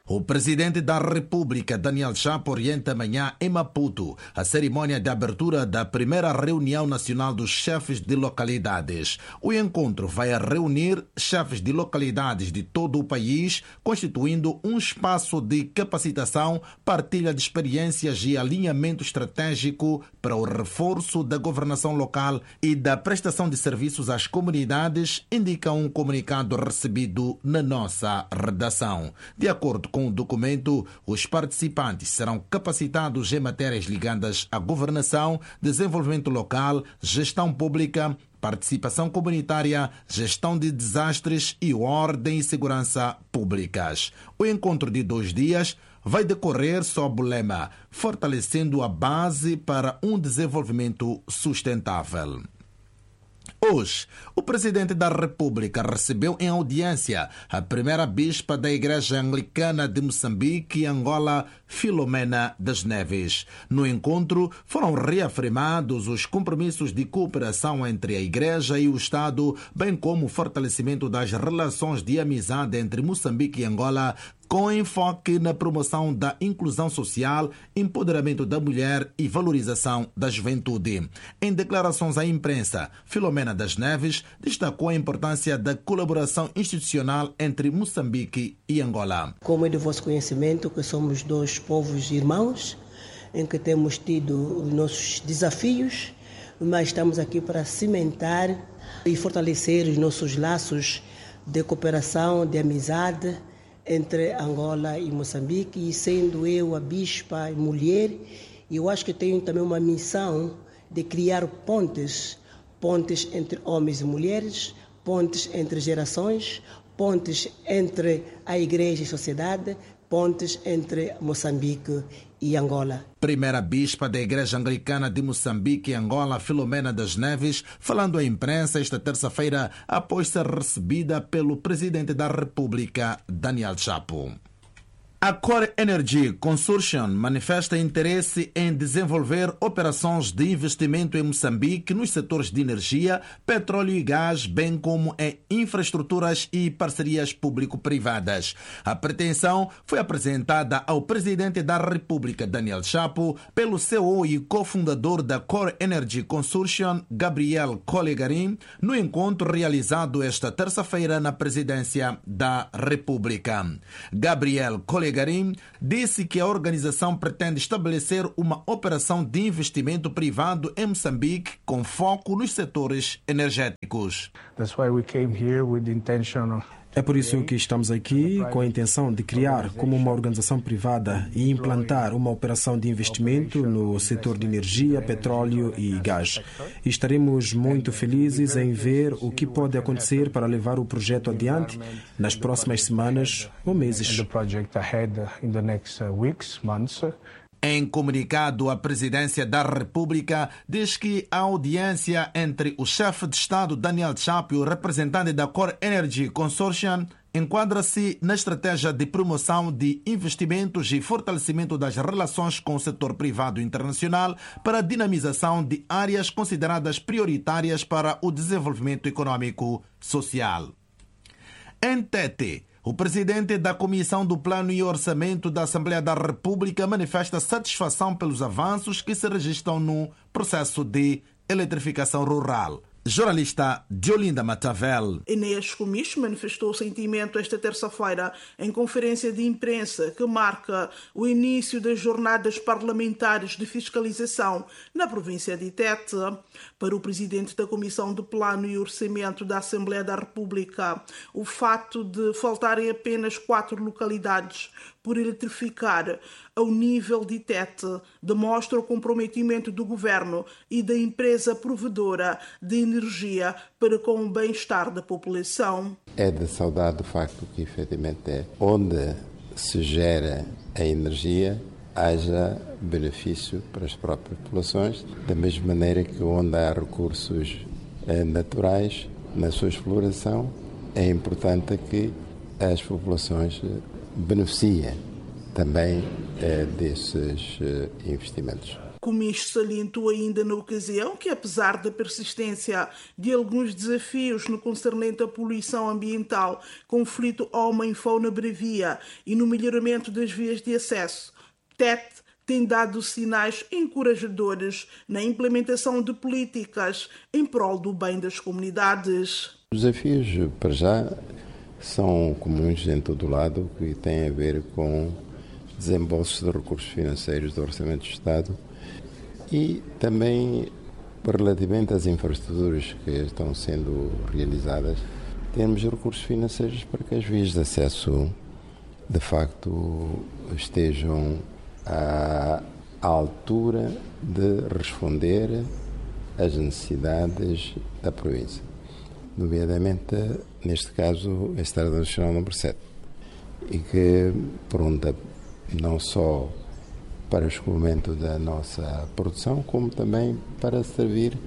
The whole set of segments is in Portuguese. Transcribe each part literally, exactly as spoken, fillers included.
O presidente da República, Daniel Chapo, orienta amanhã em Maputo a cerimônia de abertura da primeira reunião nacional dos chefes de localidades. O encontro vai reunir chefes de localidades de todo o país, constituindo um espaço de capacitação, partilha de experiências e alinhamento estratégico para o reforço da governação local e da prestação de serviços às comunidades, indica um comunicado recebido na nossa redação. De acordo com Com o documento, os participantes serão capacitados em matérias ligadas à governação, desenvolvimento local, gestão pública, participação comunitária, gestão de desastres e ordem e segurança públicas. O encontro de dois dias vai decorrer sob o lema Fortalecendo a base para um desenvolvimento sustentável. Hoje, o presidente da República recebeu em audiência a primeira bispa da Igreja Anglicana de Moçambique e Angola, Filomena das Neves. No encontro, foram reafirmados os compromissos de cooperação entre a Igreja e o Estado, bem como o fortalecimento das relações de amizade entre Moçambique e Angola, com enfoque na promoção da inclusão social, empoderamento da mulher e valorização da juventude. Em declarações à imprensa, Filomena das Neves destacou a importância da colaboração institucional entre Moçambique e Angola. Como é de vosso conhecimento que somos dois povos irmãos, em que temos tido os nossos desafios, mas estamos aqui para cimentar e fortalecer os nossos laços de cooperação, de amizade, entre Angola e Moçambique, e sendo eu a bispa mulher, eu acho que tenho também uma missão de criar pontes, pontes entre homens e mulheres, pontes entre gerações, pontes entre a igreja e a sociedade, pontes entre Moçambique e Angola. Primeira bispa da Igreja Anglicana de Moçambique e Angola, Filomena das Neves, falando à imprensa esta terça-feira após ser recebida pelo presidente da República, Daniel Chapo. A Core Energy Consortium manifesta interesse em desenvolver operações de investimento em Moçambique nos setores de energia, petróleo e gás, bem como em infraestruturas e parcerias público-privadas. A pretensão foi apresentada ao presidente da República, Daniel Chapo, pelo C E O e cofundador da Core Energy Consortium, Gabriel Collegarim, no encontro realizado esta terça-feira na presidência da República. Gabriel Collegarim Garim disse que a organização pretende estabelecer uma operação de investimento privado em Moçambique com foco nos setores energéticos. That's why we came here with the intention of... É por isso que estamos aqui com a intenção de criar como uma organização privada e implantar uma operação de investimento no setor de energia, petróleo e gás. E estaremos muito felizes em ver o que pode acontecer para levar o projeto adiante nas próximas semanas ou meses. Em comunicado, a presidência da República diz que a audiência entre o chefe de Estado Daniel Chapo e o representante da Core Energy Consortium enquadra-se na estratégia de promoção de investimentos e fortalecimento das relações com o setor privado internacional para a dinamização de áreas consideradas prioritárias para o desenvolvimento econômico social. Em Tete, o presidente da Comissão do Plano e Orçamento da Assembleia da República manifesta satisfação pelos avanços que se registram no processo de eletrificação rural. Jornalista Diolinda Matavel. Enéas Comicho manifestou o sentimento esta terça-feira em conferência de imprensa que marca o início das jornadas parlamentares de fiscalização na província de Tete. Para o presidente da Comissão de Plano e Orçamento da Assembleia da República, o fato de faltarem apenas quatro localidades por eletrificar ao nível de Tete demonstra o comprometimento do governo e da empresa provedora de energia para com o bem-estar da população. É de saudade o facto que, efetivamente, é onde se gera a energia haja benefício para as próprias populações, da mesma maneira que onde há recursos naturais na sua exploração, é importante que as populações beneficiem também eh, desses eh, investimentos. Comicho salientou ainda na ocasião que, apesar da persistência de alguns desafios no concernente à poluição ambiental, conflito homem-fauna brevia e no melhoramento das vias de acesso, T E T tem dado sinais encorajadores na implementação de políticas em prol do bem das comunidades. Os desafios, para já, são comuns em todo o lado, que têm a ver com desembolsos de recursos financeiros do Orçamento do Estado e também relativamente às infraestruturas que estão sendo realizadas, temos recursos financeiros para que as vias de acesso, de facto, estejam à altura de responder às necessidades da província. Nomeadamente, neste caso, a Estrada Nacional número sete, e que pronta não só para o escoamento da nossa produção, como também para servir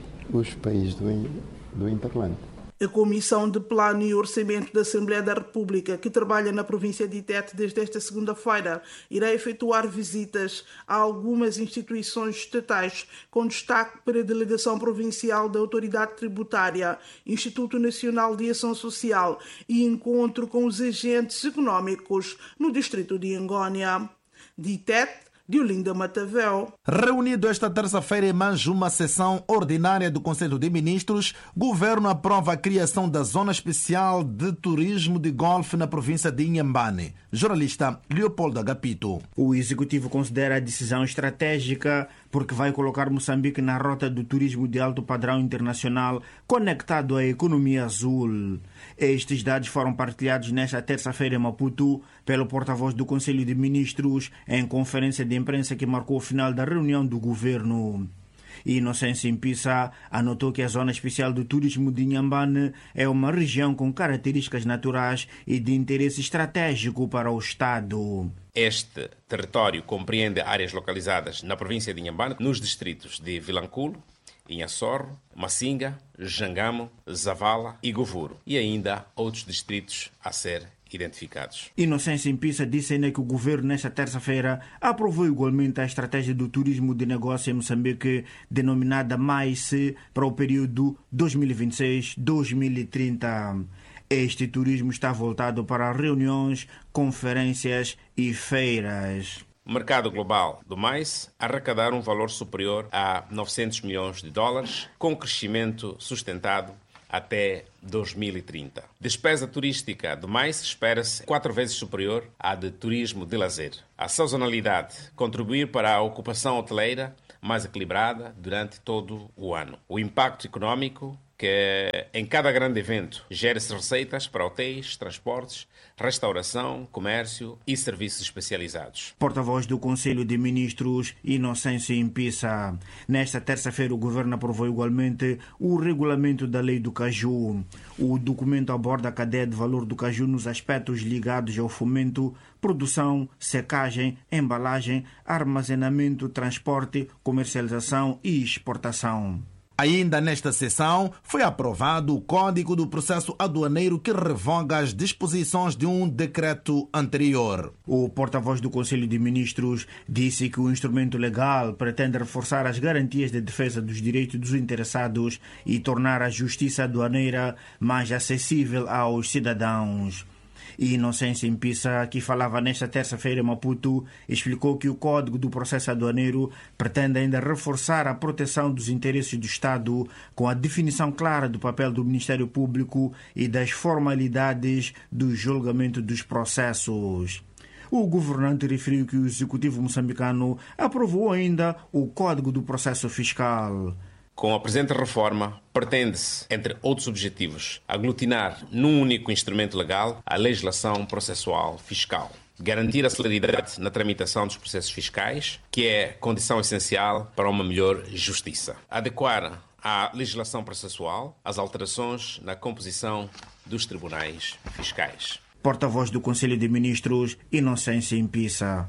os países do, do Interlante. A Comissão de Plano e Orçamento da Assembleia da República, que trabalha na província de Tete desde esta segunda-feira, irá efetuar visitas a algumas instituições estatais, com destaque para a Delegação Provincial da Autoridade Tributária, Instituto Nacional de Ação Social e encontro com os agentes econômicos no distrito de Angônia. De Tete, Diolinda Matavel. Reunido esta terça-feira em mais uma sessão ordinária do Conselho de Ministros, o Governo aprova a criação da Zona Especial de Turismo de Golfe na província de Inhambane. Jornalista Leopoldo Agapito. O Executivo considera a decisão estratégica porque vai colocar Moçambique na rota do turismo de alto padrão internacional conectado à economia azul. Estes dados foram partilhados nesta terça-feira em Maputo pelo porta-voz do Conselho de Ministros em conferência de imprensa que marcou o final da reunião do governo. Inocêncio Impissa anotou que a Zona Especial do Turismo de Inhambane é uma região com características naturais e de interesse estratégico para o Estado. Este território compreende áreas localizadas na província de Inhambane, nos distritos de Vilanculo, Inhaçorro, Massinga, Jangamo, Zavala e Govuro, e ainda outros distritos a ser identificados. Inocêncio Impissa disse ainda que o governo, nesta terça-feira, aprovou igualmente a estratégia do turismo de negócio em Moçambique, denominada MAICE, para o período dois mil e vinte e seis a dois mil e trinta. Este turismo está voltado para reuniões, conferências e feiras. O mercado global do mais arrecadar um valor superior a novecentos milhões de dólares, com crescimento sustentado até dois mil e trinta. Despesa turística do mais espera-se quatro vezes superior à de turismo de lazer. A sazonalidade contribuir para a ocupação hoteleira mais equilibrada durante todo o ano. O impacto econômico que em cada grande evento gera-se receitas para hotéis, transportes, restauração, comércio e serviços especializados. Porta-voz do Conselho de Ministros, Inocêncio Impissa. Nesta terça-feira, o Governo aprovou igualmente o regulamento da Lei do Caju. O documento aborda a cadeia de valor do caju nos aspectos ligados ao fomento, produção, secagem, embalagem, armazenamento, transporte, comercialização e exportação. Ainda nesta sessão, foi aprovado o Código do Processo Aduaneiro que revoga as disposições de um decreto anterior. O porta-voz do Conselho de Ministros disse que o instrumento legal pretende reforçar as garantias de defesa dos direitos dos interessados e tornar a justiça aduaneira mais acessível aos cidadãos. E Inocêncio Impissa, que falava nesta terça-feira em Maputo, explicou que o Código do Processo Aduaneiro pretende ainda reforçar a proteção dos interesses do Estado com a definição clara do papel do Ministério Público e das formalidades do julgamento dos processos. O governante referiu que o Executivo moçambicano aprovou ainda o Código do Processo Fiscal. Com a presente reforma, pretende-se, entre outros objetivos, aglutinar num único instrumento legal a legislação processual fiscal. Garantir a celeridade na tramitação dos processos fiscais, que é condição essencial para uma melhor justiça. Adequar à legislação processual as alterações na composição dos tribunais fiscais. Porta-voz do Conselho de Ministros, Inocêncio Impissa.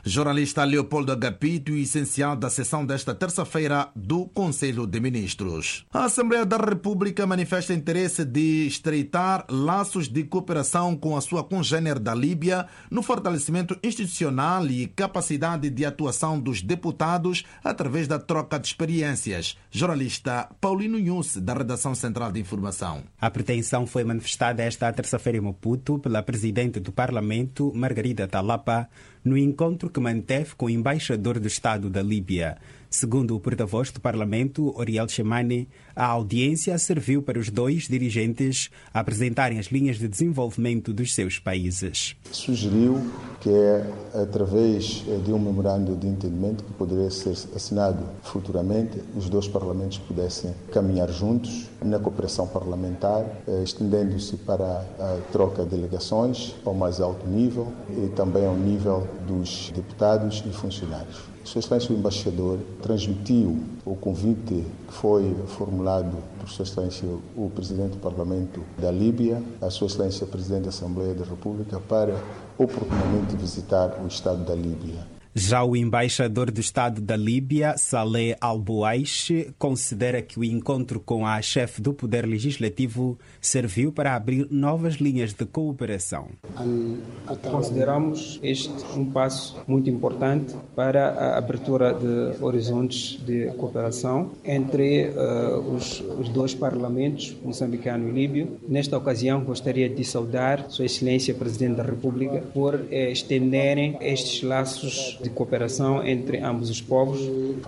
Jornalista Leopoldo Agapito, essencial da sessão desta terça-feira do Conselho de Ministros. A Assembleia da República manifesta interesse de estreitar laços de cooperação com a sua congênere da Líbia no fortalecimento institucional e capacidade de atuação dos deputados através da troca de experiências. Jornalista Paulino Nhus, da Redação Central de Informação. A pretensão foi manifestada esta terça-feira em Maputo pela Presidente do Parlamento, Margarida Talapa, no encontro que manteve com o embaixador do Estado da Líbia. Segundo o porta-voz do Parlamento, Oriel Chemane, a audiência serviu para os dois dirigentes apresentarem as linhas de desenvolvimento dos seus países. Sugeriu que, através de um memorando de entendimento que poderia ser assinado futuramente, os dois parlamentos pudessem caminhar juntos na cooperação parlamentar, estendendo-se para a troca de delegações ao mais alto nível e também ao nível dos deputados e funcionários. Sua Excelência o Embaixador transmitiu o convite que foi formulado por Sua Excelência o Presidente do Parlamento da Líbia, a Sua Excelência o Presidente da Assembleia da República, para oportunamente visitar o Estado da Líbia. Já o embaixador do Estado da Líbia, Saleh Al-Bouaish, considera que o encontro com a chefe do Poder Legislativo serviu para abrir novas linhas de cooperação. Consideramos este um passo muito importante para a abertura de horizontes de cooperação entre uh, os, os dois parlamentos, moçambicano e líbio. Nesta ocasião, gostaria de saudar Sua Excelência Presidente da República por eh, estenderem estes laços de cooperação entre ambos os povos.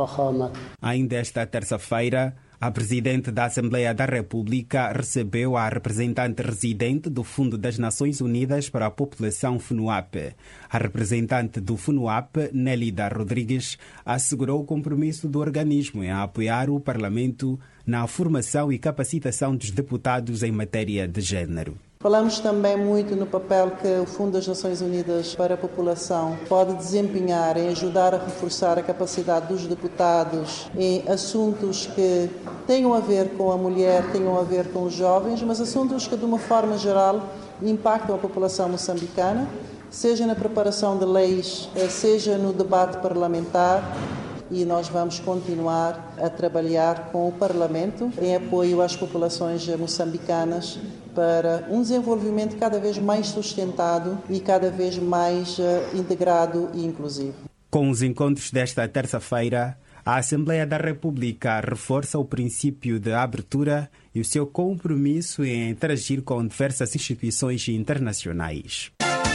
Ainda esta terça-feira, a Presidente da Assembleia da República recebeu a representante residente do Fundo das Nações Unidas para a População FUNUAP. A representante do FUNUAP, Nélida Rodrigues, assegurou o compromisso do organismo em apoiar o Parlamento na formação e capacitação dos deputados em matéria de género. Falamos também muito no papel que o Fundo das Nações Unidas para a População pode desempenhar em ajudar a reforçar a capacidade dos deputados em assuntos que tenham a ver com a mulher, tenham a ver com os jovens, mas assuntos que, de uma forma geral, impactam a população moçambicana, seja na preparação de leis, seja no debate parlamentar. E nós vamos continuar a trabalhar com o Parlamento em apoio às populações moçambicanas para um desenvolvimento cada vez mais sustentado e cada vez mais integrado e inclusivo. Com os encontros desta terça-feira, a Assembleia da República reforça o princípio de abertura e o seu compromisso em interagir com diversas instituições internacionais.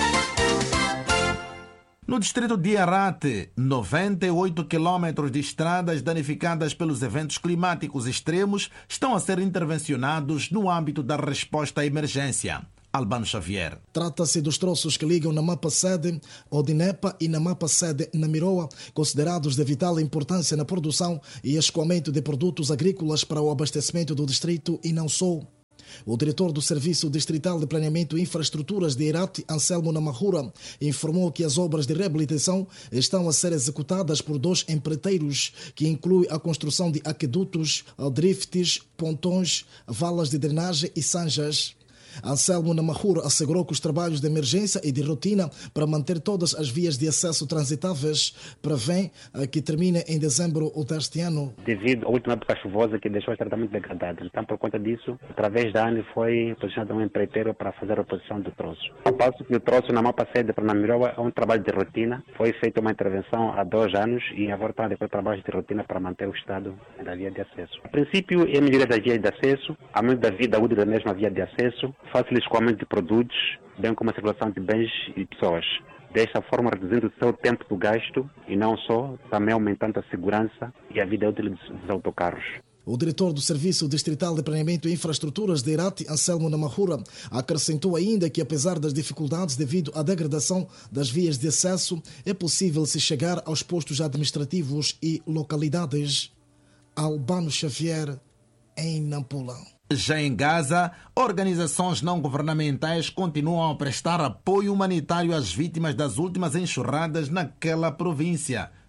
No distrito de Arate, noventa e oito quilômetros de estradas danificadas pelos eventos climáticos extremos estão a ser intervencionados no âmbito da resposta à emergência. Albano Xavier. Trata-se dos troços que ligam na Mapa Sede, Odinepa e na Mapa Sede Namiroa, considerados de vital importância na produção e escoamento de produtos agrícolas para o abastecimento do distrito e não só. O diretor do Serviço Distrital de Planeamento e Infraestruturas de Irate, Anselmo Namahura, informou que as obras de reabilitação estão a ser executadas por dois empreiteiros, que inclui a construção de aquedutos, drifts, pontões, valas de drenagem e sanjas. Anselmo Namahura assegurou que os trabalhos de emergência e de rotina para manter todas as vias de acesso transitáveis prevêem que termine em dezembro deste ano. Devido à última época chuvosa que deixou extremamente degradado. Então, por conta disso, através da A N E foi posicionado um empreiteiro para fazer a reposição do troço. Ao passo que o troço na Mapa Sede para Namiroa é um trabalho de rotina. Foi feita uma intervenção há dois anos e agora estão a depois trabalhos de rotina para manter o estado da via de acesso. A princípio, é a melhoria da via de acesso, aumento da vida útil da mesma via de acesso, fácil escoamento de produtos, bem como a circulação de bens e pessoas. Desta forma, reduzindo o seu tempo do gasto e não só, também aumentando a segurança e a vida útil dos autocarros. O diretor do Serviço Distrital de Planeamento e Infraestruturas de Irate, Anselmo Namahura, acrescentou ainda que, apesar das dificuldades devido à degradação das vias de acesso, é possível se chegar aos postos administrativos e localidades. Albano Xavier, em Nampula. Já em Gaza, organizações não governamentais continuam a prestar apoio humanitário às vítimas das últimas enxurradas naquela província.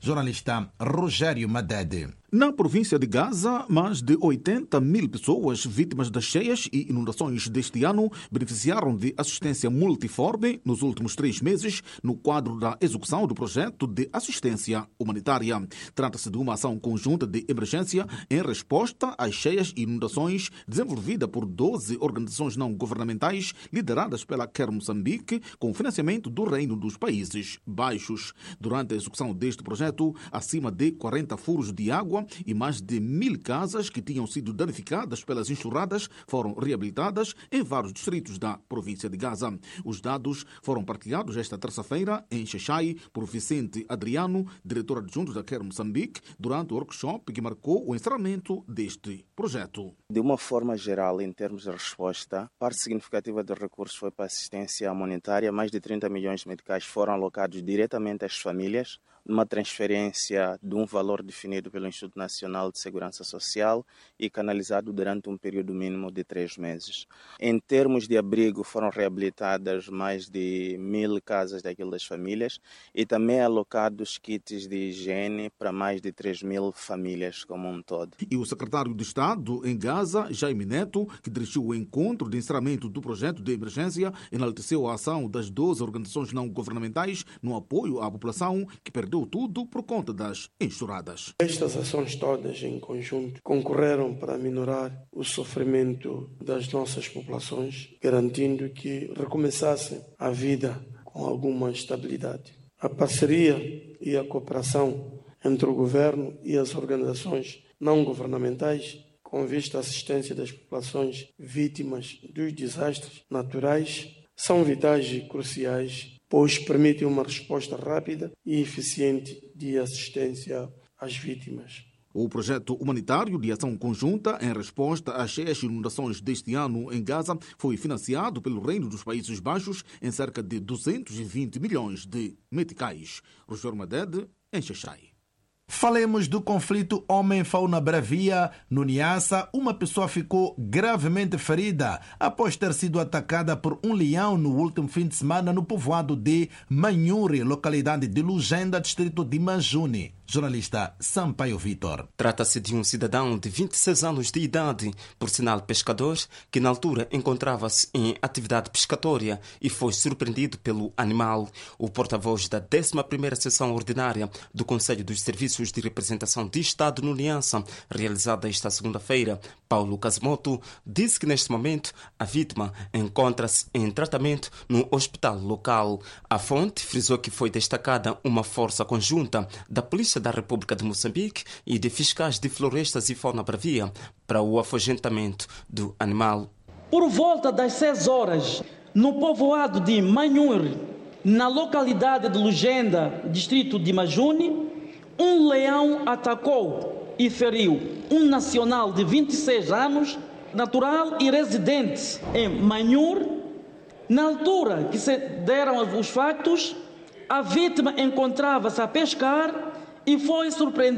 Jornalista Rogério Madede. Na província de Gaza, mais de oitenta mil pessoas vítimas das cheias e inundações deste ano beneficiaram de assistência multiforme nos últimos três meses no quadro da execução do projeto de assistência humanitária. Trata-se de uma ação conjunta de emergência em resposta às cheias e inundações desenvolvida por doze organizações não governamentais lideradas pela Care Moçambique com financiamento do Reino dos Países Baixos. Durante a execução deste projeto, acima de quarenta furos de água e mais de mil casas que tinham sido danificadas pelas enxurradas foram reabilitadas em vários distritos da província de Gaza. Os dados foram partilhados esta terça-feira em Xaixai por Vicente Adriano, diretor adjunto da Care Moçambique, durante o workshop que marcou o encerramento deste projeto. De uma forma geral, em termos de resposta, parte significativa dos recursos foi para assistência humanitária. Mais de trinta milhões de meticais foram alocados diretamente às famílias, numa transferência de um valor definido pelo Instituto Nacional de Segurança Social e canalizado durante um período mínimo de três meses. Em termos de abrigo, foram reabilitadas mais de mil casas daquilo das famílias e também alocados kits de higiene para mais de três mil famílias como um todo. E o secretário de Estado em Gaza, Jaime Neto, que dirigiu o encontro de encerramento do projeto de emergência, enalteceu a ação das doze organizações não governamentais no apoio à população que perdeu tudo por conta das enxurradas. Estas ações todas em conjunto concorreram para minorar o sofrimento das nossas populações, garantindo que recomeçassem a vida com alguma estabilidade. A parceria e a cooperação entre o governo e as organizações não governamentais com vista à assistência das populações vítimas dos desastres naturais são vitais e cruciais, pois permitem uma resposta rápida e eficiente de assistência às vítimas. O projeto humanitário de ação conjunta em resposta às cheias e inundações deste ano em Gaza foi financiado pelo Reino dos Países Baixos em cerca de duzentos e vinte milhões de meticais. Rogério Madede, em Xaixai. Falemos do conflito homem-fauna bravia. No Niassa, uma pessoa ficou gravemente ferida após ter sido atacada por um leão no último fim de semana no povoado de Manhuri, localidade de Lugenda, distrito de Majuni. Jornalista Sampaio Vitor. Trata-se de um cidadão de vinte e seis anos de idade, por sinal pescador, que na altura encontrava-se em atividade pescatória e foi surpreendido pelo animal. O porta-voz da décima primeira sessão ordinária do Conselho dos Serviços de Representação de Estado no Niassa, realizada esta segunda-feira, Paulo Casimoto, disse que neste momento a vítima encontra-se em tratamento no hospital local. A fonte frisou que foi destacada uma força conjunta da Polícia da República de Moçambique e de fiscais de florestas e fauna bravia para o afugentamento do animal. Por volta das seis horas, no povoado de Manhuri, na localidade de Lugenda, distrito de Majuni, um leão atacou e feriu um nacional de vinte e seis anos, natural e residente em Manhuri. Na altura que se deram os factos, a vítima encontrava-se a pescar e foi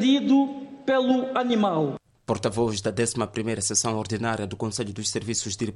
surpreendido pelo animal. Porta-voz da décima primeira sessão ordinária do Conselho dos Serviços de